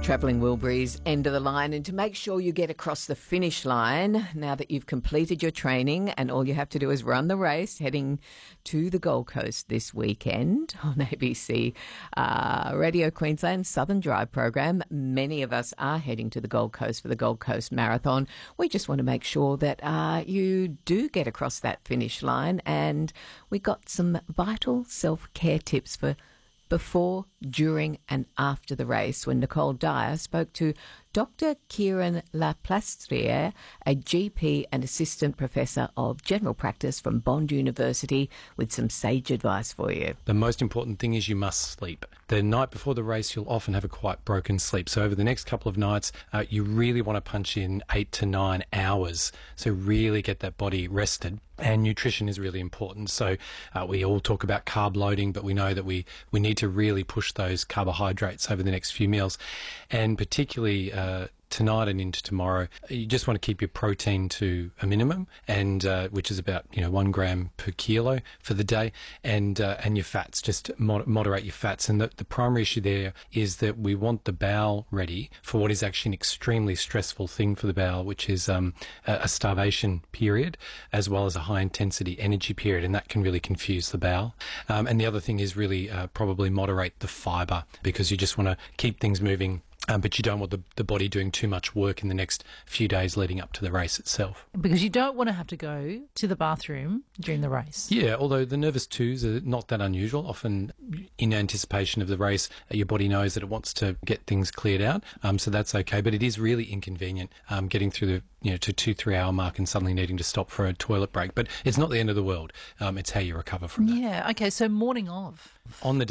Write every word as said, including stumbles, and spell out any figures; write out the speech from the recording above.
Travelling Wilburys, end of the line, and to make sure you get across the finish line now that you've completed your training and all you have to do is run the race heading to the Gold Coast this weekend on A B C uh, Radio Queensland Southern Drive program. Many of us are heading to the Gold Coast for the Gold Coast Marathon. We just want to make sure that uh, you do get across that finish line, and we got some vital self-care tips for before, during and after the race when Nicole Dyer spoke to Doctor Kieran Laplastriere, a G P and Assistant Professor of General Practice from Bond University, with some sage advice for you. The most important thing is you must sleep. The night before the race, you'll often have a quite broken sleep. So over the next couple of nights, uh, you really want to punch in eight to nine hours. So really get that body rested. And nutrition is really important. So uh, we all talk about carb loading, but we know that we, we need to really push those carbohydrates over the next few meals. And particularly uh, tonight and into tomorrow, you just want to keep your protein to a minimum, and uh, which is about you know one gram per kilo for the day, and uh, and your fats, just mod- moderate your fats. And the, the primary issue there is that we want the bowel ready for what is actually an extremely stressful thing for the bowel, which is um, a, a starvation period as well as a high intensity energy period, and that can really confuse the bowel. Um, and the other thing is really uh, probably moderate the fibre, because you just want to keep things moving. Um, but you don't want the, the body doing too much work in the next few days leading up to the race itself. Because you don't want to have to go to the bathroom during the race. Yeah, although the nervous twos are not that unusual. Often in anticipation of the race, your body knows that it wants to get things cleared out, um, so that's okay. But it is really inconvenient um, getting through the you know to two, three hour mark and suddenly needing to stop for a toilet break. But it's not the end of the world. Um, it's how you recover from that. Yeah, okay, so morning of. On the